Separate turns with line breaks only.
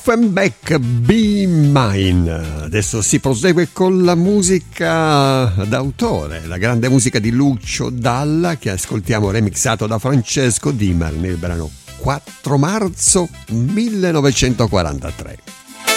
Offenbach, Be Mine. Adesso si prosegue con la musica d'autore, la grande musica di Lucio Dalla, che ascoltiamo remixato da Francesco Dimar nel brano 4 marzo 1943.